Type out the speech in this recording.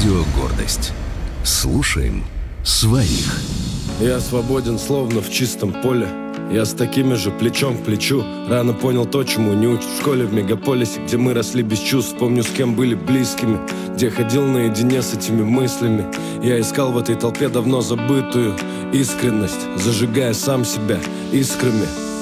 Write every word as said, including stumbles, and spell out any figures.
Радио Гордость. Слушаем своих. Я свободен, словно в чистом поле. Я с такими же плечом к плечу. Рано понял то, чему не учат в школе. В мегаполисе, где мы росли без чувств. Помню, с кем были близкими, где ходил наедине с этими мыслями. Я искал в этой толпе давно забытую искренность, зажигая сам себя искрами.